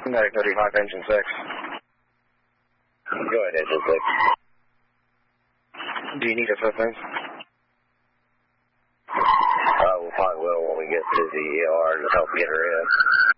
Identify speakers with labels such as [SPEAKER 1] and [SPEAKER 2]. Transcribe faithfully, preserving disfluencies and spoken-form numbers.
[SPEAKER 1] Medic thirty-five, engine six.
[SPEAKER 2] Go ahead, engine six.
[SPEAKER 1] Do you need assistance?
[SPEAKER 2] Uh, we'll probably will when we get to the E R to help get her in.